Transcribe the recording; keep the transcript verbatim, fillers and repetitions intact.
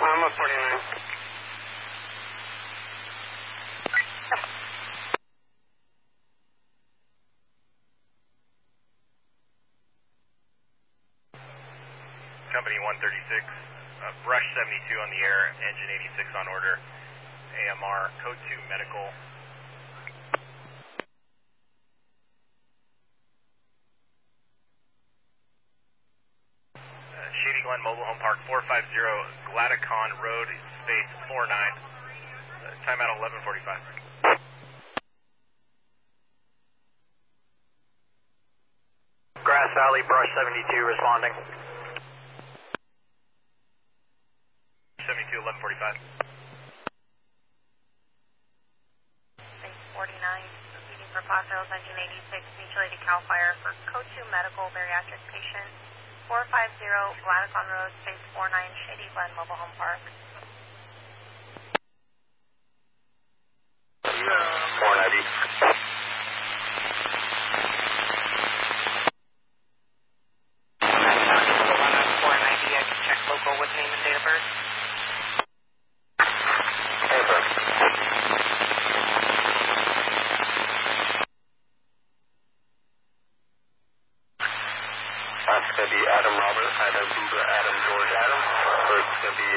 Lima forty-nine. Company one thirty-six, uh, Brush seventy-two on the air, engine eighty-six on order, A M R, code two medical. Uh, Shady Glen Mobile Home Park, four fifty Gladicon Road, space four nine, uh, timeout eleven forty-five. Grass Valley, Brush seventy-two responding. seventy-two, eleven forty-five. Space forty-nine, proceeding for Pasos, engine eighty-six, mutual-aided CAL FIRE for code two medical bariatric patient, four fifty Gladicon Road, space four nine, Shady Glen Mobile Home Park. four ninety. four ninety, I can check local with name and date of birth. That's going to be Adam Robert, Adam Beaver, Adam George Adam. Or it's going to be